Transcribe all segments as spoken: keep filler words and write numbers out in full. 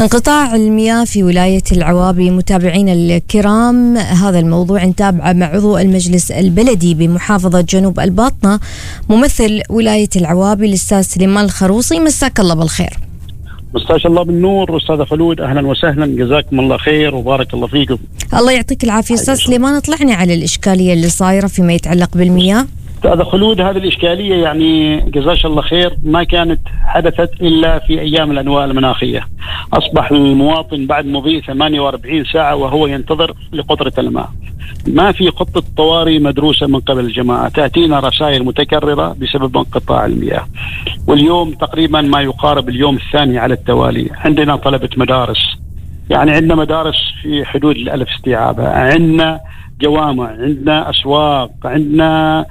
انقطاع المياه في ولاية العوابي. متابعينا الكرام، هذا الموضوع نتابعه مع عضو المجلس البلدي بمحافظة جنوب الباطنة ممثل ولاية العوابي الأستاذ سليمان الخروصي. مساك الله بالخير. مساك الله بالنور أستاذ خلود، أهلا وسهلا، جزاكم الله خير وبارك الله فيكم. الله يعطيك العافية. أستاذ سليمان، اطلعنا على الإشكالية اللي صايرة فيما يتعلق بالمياه. أستاذ خلود، هذه الإشكالية يعني جزاك الله خير ما كانت حدثت إلا في أيام الأنواع المناخية. أصبح المواطن بعد مضي ثمانية وأربعين ساعة وهو ينتظر لقطرة الماء. ما في خطة طوارئ مدروسة من قبل الجماعة، تأتينا رسائل متكررة بسبب انقطاع المياه، واليوم تقريبا ما يقارب اليوم الثاني على التوالي. عندنا طلبة مدارس، يعني عندنا مدارس في حدود الألف استيعابها، عندنا جوامع، عندنا أسواق، عندنا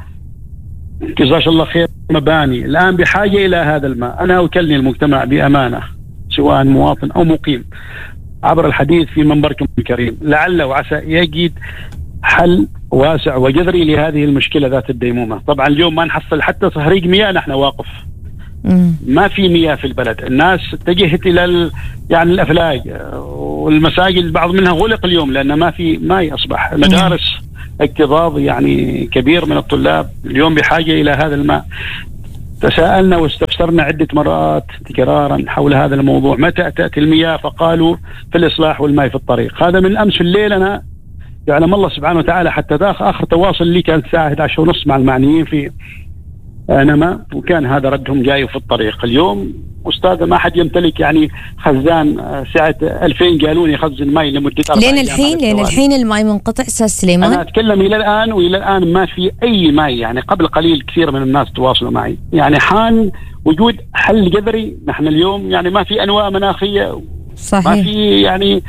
جزاك الله خير مباني الآن بحاجة إلى هذا الماء. أنا أكلم المجتمع بأمانة سواء مواطن أو مقيم عبر الحديث في منبركم الكريم، لعل وعسى يجد حل واسع وجذري لهذه المشكلة ذات الديمومة. طبعا اليوم ما نحصل حتى صهريج مياه، نحن واقف، ما في مياه في البلد. الناس اتجهت إلى ال... يعني الأفلاج والمساجد، بعض منها غلق اليوم لأن ما في ماء. أصبح مدارس اكتظاظ يعني كبير من الطلاب اليوم بحاجة إلى هذا الماء. تساءلنا واستفسرنا عدة مرات تكرارا حول هذا الموضوع، متى تأتي المياه؟ فقالوا في الإصلاح والماء في الطريق. هذا من أمس في الليل، أنا يعلم الله سبحانه وتعالى حتى آخر تواصل لي كان الساعة إحدى عشر ونص مع المعنيين في نما، وكان هذا ردهم جاي في الطريق. اليوم أستاذ ما حد يمتلك يعني خزان سعة ألفين جالون يخزن ماء لمدة أربع لين الحين لين الحين الماء منقطع أستاذ سليمان. أنا أتكلم إلى الآن وإلى الآن ما في أي ماء. يعني قبل قليل كثير من الناس تواصلوا معي، يعني حان وجود حل جذري. نحن اليوم يعني ما في أنواع مناخية، صحيح، ما في يعني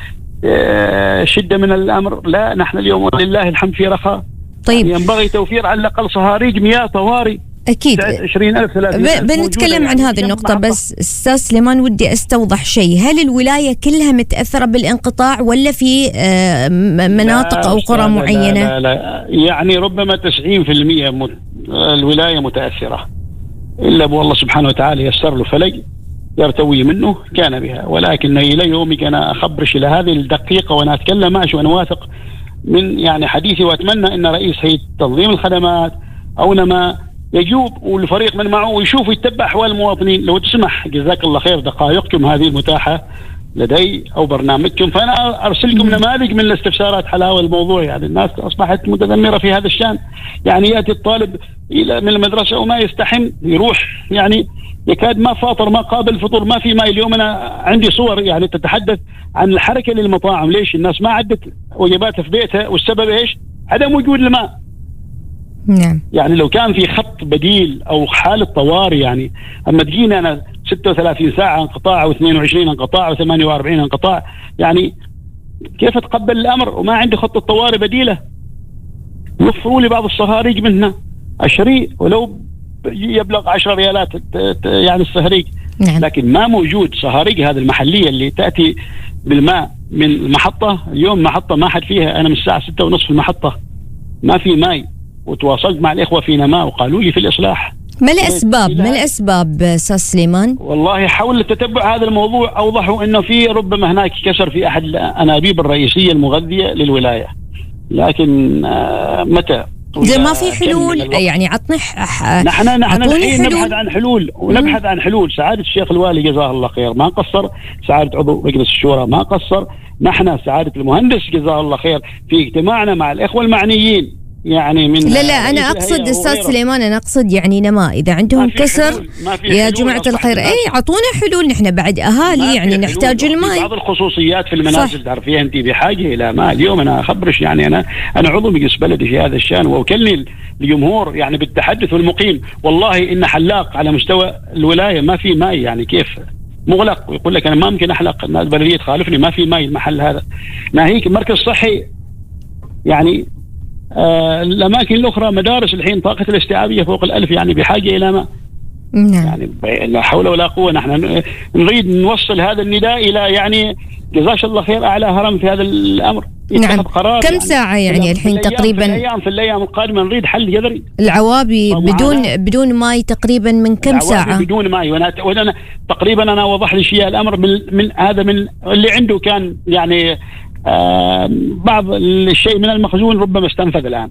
شدة من الأمر، لا نحن اليوم ولله الحمد في رخاء. طيب يعني ينبغي توفير على الأقل صهاريج مياه طوارئ. أكيد عشرين ألف ثلاثين ألف بنتكلم عن هذه النقطة، بس أستاذ سليمان ودي أستوضح شيء. هل الولاية كلها متأثرة بالانقطاع ولا في مناطق أو قرى معينة؟ لا, لا, لا يعني ربما تسعين بالمئة مت... الولاية متأثرة، إلا والله سبحانه وتعالى يسر له فلج يرتوي منه كان بها. ولكن إلى يومك أنا أخبرش إلى هذه الدقيقة وأنا أتكلم معش وأنا واثق من يعني حديثي، وأتمنى أن رئيس هيئة تنظيم الخدمات أو نما يجوب والفريق من معه ويشوف يتبع أحوال المواطنين. لو تسمح جزاك الله خير دقائقكم هذه المتاحة لدي أو برنامجكم، فأنا أرسلكم نماذج من الاستفسارات حول هذا الموضوع. يعني الناس أصبحت متذمرة في هذا الشأن. يعني يأتي الطالب إلى من المدرسة وما يستحم يروح، يعني يكاد ما فاطر ما قابل فطور، ما في ماء. اليوم أنا عندي صور يعني تتحدث عن الحركة للمطاعم. ليش الناس ما عدت وجباتها في بيتها؟ والسبب إيش؟ عدم وجود الماء. نعم. يعني لو كان في خط بديل أو حالة طوارئ، يعني أما تجينا أنا ستة وثلاثين ساعة انقطاع أو اثنين وعشرين انقطاع أو ثمانية وأربعين انقطاع، يعني كيف أتقبل الأمر وما عندي خطة طوارئ بديلة؟ يوفروا لي بعض الصهاريج منها الشريء ولو يبلغ عشر ريالات يعني الصهريج. نعم. لكن ما موجود صهاريج هذه المحلية اللي تأتي بالماء من المحطة. اليوم محطة ما حد فيها، أنا من الساعة ستة ونصف في المحطة ما في ماء، وتواصلت مع الإخوة في نما وقالوا لي في الإصلاح. ما الأسباب؟ ما الأسباب أستاذ سليمان؟ والله حاول تتبع هذا الموضوع. أوضحوا أنه في ربما هناك كسر في أحد الأنابيب الرئيسية المغذية للولاية، لكن متى؟ إذا ما في حلول يعني عطني نحن نحن الحين نبحث عن حلول ونبحث عن حلول. سعادة الشيخ الوالي جزاه الله خير ما قصر، سعادة عضو مجلس الشورى ما قصر، نحن سعادة المهندس جزاه الله خير في اجتماعنا مع الإخوة المعنيين يعني من لا لا أنا أقصد أستاذ سليمان، أنا أقصد يعني نما إذا عندهم كسر يا جماعة الخير أي عطونا حلول. نحن بعد أهالي يعني نحتاج الماء. بعض الخصوصيات في المنازل تعرفيها أنت بحاجة إلى ماء. اليوم أنا أخبرش يعني أنا أنا عضو مجلس بلدي في هذا الشأن، وأكلم الجمهور يعني بالتحدث والمقيم. والله إن حلاق على مستوى الولاية ما في ماء، يعني كيف مغلق ويقول لك أنا ما ممكن أحلق، الناس بلدية تخالفني ما في ماء المحل هذا. ناهيك مركز صحي يعني آه الأماكن الأخرى مدارس الحين طاقة الاستيعابية فوق الألف، يعني بحاجة إلى ماء. نعم. يعني لا حول ولا قوة. نحن نريد نوصل هذا النداء إلى يعني جزاك الله خير أعلى هرم في هذا الأمر. نعم. قرار كم يعني ساعة يعني الحين تقريبا؟ في الأيام في الأيام القادمة نريد حل جذري. العوابي بدون بدون ماي تقريبا من كم ساعة؟ بدون ماي، وأنا وأنا تقريبا أنا وضح لي شيء الأمر من من هذا من اللي عنده كان يعني آه بعض الشيء من المخزون ربما استنفذ الآن.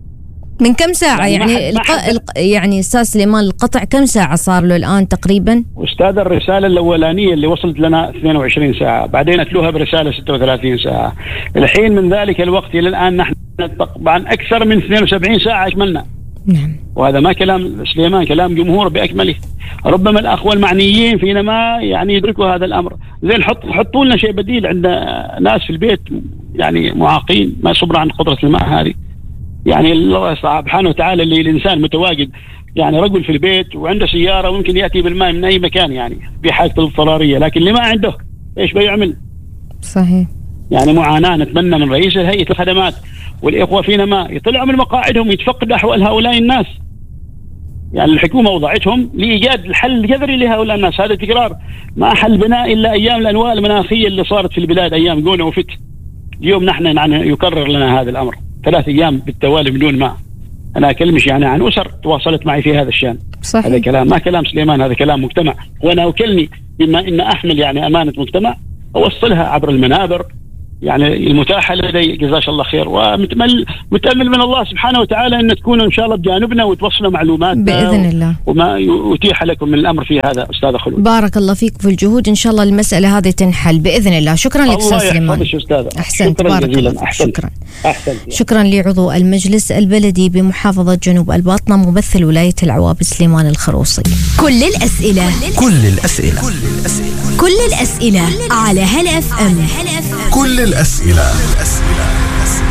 من كم ساعة يعني يعني, الق... الق... يعني أستاذ سليمان القطع كم ساعة صار له الآن تقريبا؟ أستاذ الرسالة الأولانية اللي وصلت لنا اثنين وعشرين ساعة، بعدين أتلوها برسالة ستة وثلاثين ساعة. الحين من ذلك الوقت إلى الآن نحن طبعا أكثر من اثنين وسبعين ساعة أكملنا. نعم. وهذا ما كلام سليمان، كلام جمهور بأكمله. ربما الأخوة المعنيين فينا ما يعني يدركوا هذا الأمر. زين حط حطوا لنا شيء بديل، عند ناس في البيت يعني معاقين ما صبر عن قدرة الماء هذه. يعني الله سبحانه وتعالى اللي الإنسان متواجد يعني رجل في البيت وعنده سيارة وممكن يأتي بالماء من أي مكان يعني بحاجة الاضطرارية، لكن اللي ما عنده إيش بيعمل؟ صحيح. يعني معاناة. نتمنى من رئيس هيئة الخدمات والإخوة فينا ما يطلعوا من مقاعدهم ويتفقدوا أحوال هؤلاء الناس. يعني الحكومة وضعتهم لإيجاد الحل الجذري لهؤلاء الناس. هذا تكرار ما حل بناء إلا أيام الأنواع المناخية اللي صارت في البلاد أيام جونة وفت. اليوم نحن يعني يكرر لنا هذا الأمر ثلاث أيام بالتوالي بدون ماء. أنا أكلمش يعني عن أسر تواصلت معي في هذا الشأن. صحيح. هذا كلام ما كلام سليمان، هذا كلام مجتمع، وأنا أكلني بما إن أحمل يعني أمانة مجتمع أوصلها عبر المنابر يعني المتاحة لدي. جزاك الله خير، ومتمل متأمل من الله سبحانه وتعالى أن تكونوا إن شاء الله بجانبنا وتوصلوا معلومات بإذن الله وما يتيح لكم من الأمر في هذا. أستاذ خلود بارك الله فيك في الجهود، إن شاء الله المسألة هذه تنحل بإذن الله. شكرا لك أستاذ سليمان. أحسنت. بارك الله. أحسنت. شكرا. أحسنت. شكرا لعضو المجلس البلدي بمحافظة جنوب الباطنة ممثل ولاية العوابي سليمان الخروصي. كل الأسئلة كل الأسئلة كل الأسئلة على هلا اف ام. كل الأسئلة